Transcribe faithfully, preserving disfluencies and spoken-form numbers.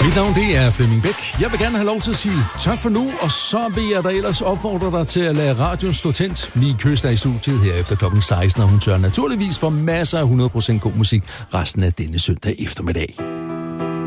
Mit navn det er Flemming Bæk. Jeg vil gerne have lov til at sige tak for nu, og så vil jeg da ellers opfordre dig til at lade radioen stå tændt. Mie Køster i studiet her efter klokken seksten, og hun tør naturligvis for masser af hundrede procent god musik resten af denne søndag eftermiddag.